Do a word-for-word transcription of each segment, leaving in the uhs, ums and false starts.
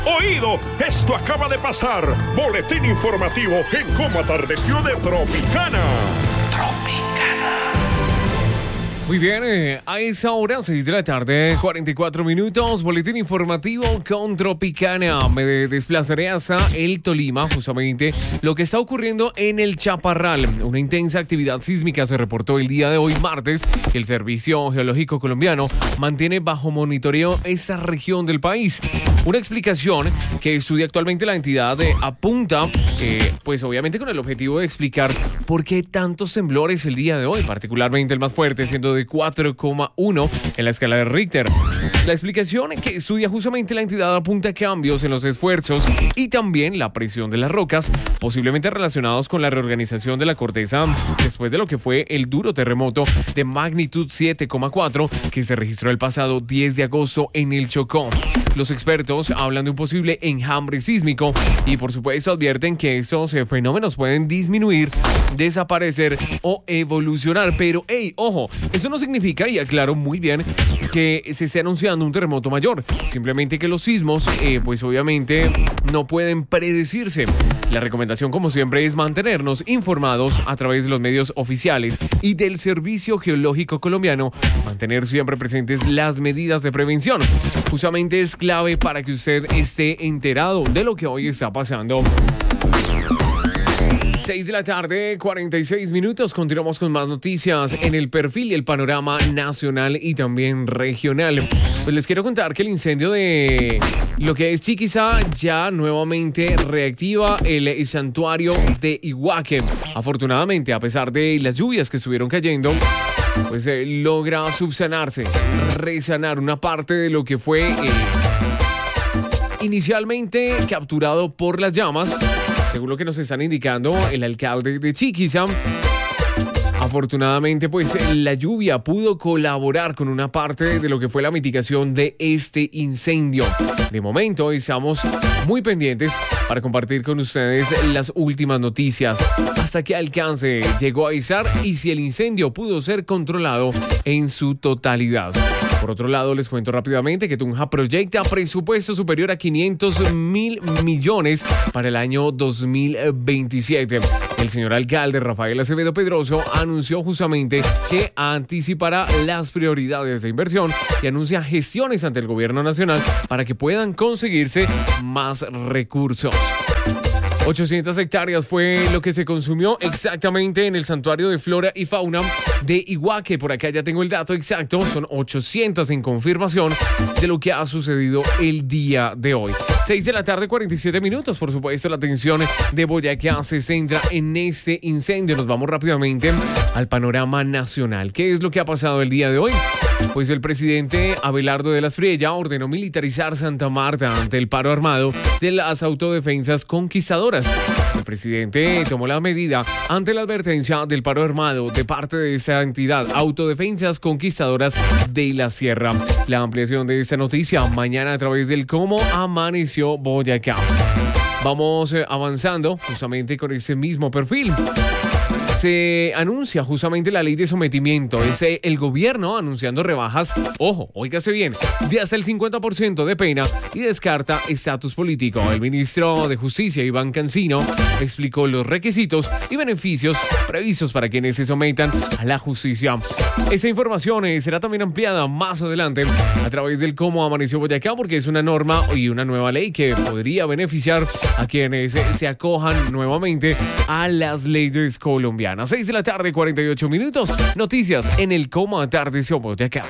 Oído, esto acaba de pasar. Boletín informativo en cómo atardeció de Tropicana. Tropicana. Muy bien, eh, a esa hora, seis de la tarde, cuarenta y cuatro minutos, boletín informativo con Tropicana. Me desplazaré hasta el Tolima, justamente lo que está ocurriendo en el Chaparral. Una intensa actividad sísmica se reportó el día de hoy, martes, que el Servicio Geológico Colombiano mantiene bajo monitoreo esta región del país. Una explicación que estudia actualmente la entidad eh, apunta, eh, pues obviamente con el objetivo de explicar por qué tantos temblores el día de hoy, particularmente el más fuerte siendo de cuatro coma uno en la escala de Richter. La explicación que estudia justamente la entidad apunta a cambios en los esfuerzos y también la presión de las rocas, posiblemente relacionados con la reorganización de la corteza después de lo que fue el duro terremoto de magnitud siete coma cuatro que se registró el pasado diez de agosto en el Chocó. Los expertos hablan de un posible enjambre sísmico y por supuesto advierten que estos fenómenos pueden disminuir, desaparecer o evolucionar. Pero, hey, ojo, eso no significa, y aclaro muy bien, que se esté anunciando un terremoto mayor. Simplemente que los sismos, eh, pues obviamente no pueden predecirse. La recomendación, como siempre, es mantenernos informados a través de los medios oficiales y del Servicio Geológico Colombiano, mantener siempre presentes las medidas de prevención. Justamente es clave para que usted esté enterado de lo que hoy está pasando. seis de la tarde, cuarenta y seis minutos. Continuamos con más noticias en el perfil y el panorama nacional y también regional. Pues les quiero contar que el incendio de lo que es Chiquizá ya nuevamente reactiva el santuario de Iguaque. Afortunadamente, a pesar de las lluvias que estuvieron cayendo, pues eh, logra subsanarse, resanar una parte de lo que fue eh, inicialmente capturado por las llamas. Según lo que nos están indicando el alcalde de Chiquizá, afortunadamente, pues la lluvia pudo colaborar con una parte de lo que fue la mitigación de este incendio. De momento, estamos muy pendientes para compartir con ustedes las últimas noticias hasta que alcance llegó a izar y si el incendio pudo ser controlado en su totalidad. Por otro lado, les cuento rápidamente que Tunja proyecta presupuesto superior a quinientos mil millones para el año dos mil veintisiete. El señor alcalde Rafael Acevedo Pedroso anunció justamente que anticipará las prioridades de inversión y anuncia gestiones ante el gobierno nacional para que puedan conseguirse más recursos. ochocientas hectáreas fue lo que se consumió exactamente en el santuario de flora y fauna de Iguaque. Por acá ya tengo el dato exacto, son ochocientas en confirmación de lo que ha sucedido el día de hoy. seis de la tarde, cuarenta y siete minutos. Por supuesto, la atención de Boyacá se centra en este incendio. Nos vamos rápidamente al panorama nacional. ¿Qué es lo que ha pasado el día de hoy? Pues el presidente Abelardo de las Friella ordenó militarizar Santa Marta ante el paro armado de las autodefensas conquistadoras. El presidente tomó la medida ante la advertencia del paro armado de parte de esta entidad, Autodefensas Conquistadoras de la Sierra. La ampliación de esta noticia mañana a través del Cómo Amaneció Boyacá. Vamos avanzando justamente con ese mismo perfil. Se anuncia justamente la ley de sometimiento. Es el gobierno anunciando rebajas, ojo, óigase bien, de hasta el cincuenta por ciento de pena y descarta estatus político. El ministro de Justicia, Iván Cancino, explicó los requisitos y beneficios previstos para quienes se sometan a la justicia. Esta información será también ampliada más adelante a través del Cómo Amaneció Boyacá, porque es una norma y una nueva ley que podría beneficiar a quienes se acojan nuevamente a las leyes colombianas. seis de la tarde, cuarenta y ocho minutos. Noticias en el Cómo Atardeció Boyacá.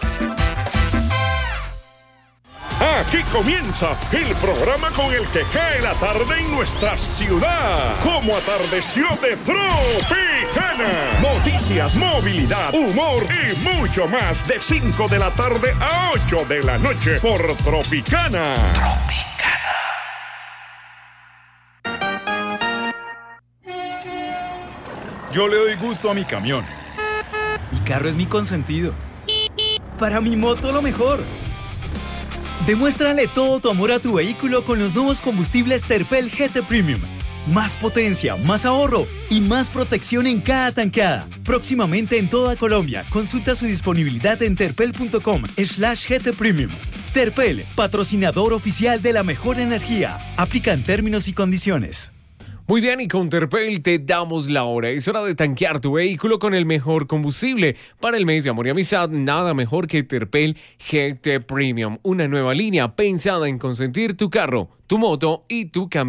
Aquí comienza el programa con el que cae la tarde en nuestra ciudad. Cómo atardeció de Tropicana. Noticias, movilidad, humor y mucho más de cinco de la tarde a ocho de la noche por Tropicana. Tropicana. Yo le doy gusto a mi camión. Mi carro es mi consentido. Para mi moto, lo mejor. Demuéstrale todo tu amor a tu vehículo con los nuevos combustibles Terpel G T Premium. Más potencia, más ahorro y más protección en cada tanqueada. Próximamente en toda Colombia. Consulta su disponibilidad en terpel punto com slash G T Premium. Terpel, patrocinador oficial de la mejor energía. Aplican términos y condiciones. Muy bien, y con Terpel te damos la hora. Es hora de tanquear tu vehículo con el mejor combustible. Para el mes de amor y amistad, nada mejor que Terpel G T Premium. Una nueva línea pensada en consentir tu carro, tu moto y tu camión.